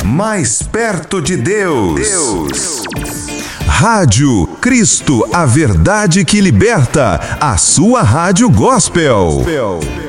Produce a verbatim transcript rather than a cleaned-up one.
mais perto de Deus. Deus. Rádio Cristo, a verdade que liberta, a sua rádio gospel.